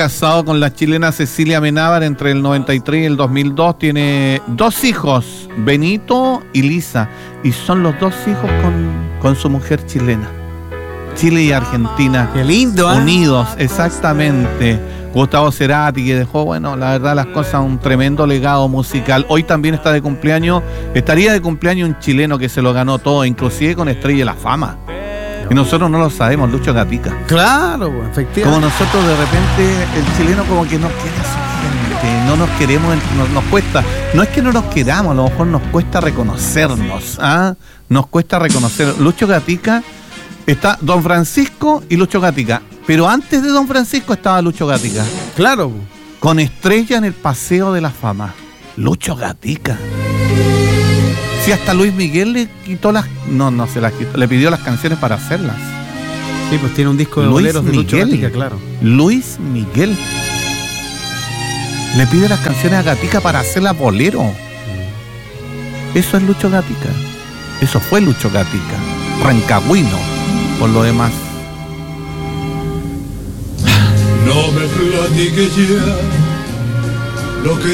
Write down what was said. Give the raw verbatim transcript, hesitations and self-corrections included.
Casado con la chilena Cecilia Amenábar entre el noventa y tres y el dos mil dos, tiene dos hijos, Benito y Lisa, y son los dos hijos con, con su mujer chilena. Chile y Argentina. Qué lindo, ¿eh? Unidos, exactamente. Gustavo Cerati, que dejó, bueno, la verdad las cosas, un tremendo legado musical. Hoy también está de cumpleaños, estaría de cumpleaños un chileno que se lo ganó todo, inclusive con Estrella de la Fama. Y nosotros no lo sabemos, Lucho Gatica. Claro, efectivamente. Como nosotros de repente, el chileno como que no quiere a su gente, no nos queremos, nos, nos cuesta, no es que no nos queramos, a lo mejor nos cuesta reconocernos, ¿ah? Nos cuesta reconocer. Lucho Gatica, está Don Francisco y Lucho Gatica, pero antes de Don Francisco estaba Lucho Gatica. Claro. Con Estrella en el Paseo de la Fama. Lucho Gatica. Si hasta Luis Miguel le quitó las... No, no se las quitó. Le pidió las canciones para hacerlas. Sí, pues tiene un disco de Luis boleros de Lucho Miguel. Gatica, claro. Luis Miguel. Le pide las canciones a Gatica para hacerlas bolero. Eso es Lucho Gatica. Eso fue Lucho Gatica. Rancagüino, por lo demás. No me platiques ya lo que